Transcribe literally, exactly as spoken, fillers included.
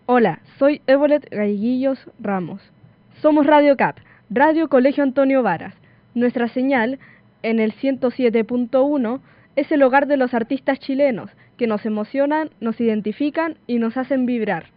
Hola, soy Evolet Gaiguillos Ramos. Somos Radio Cap, Radio Colegio Antonio Varas. Nuestra señal, en el ciento siete punto uno, es el hogar de los artistas chilenos, que nos emocionan, nos identifican y nos hacen vibrar.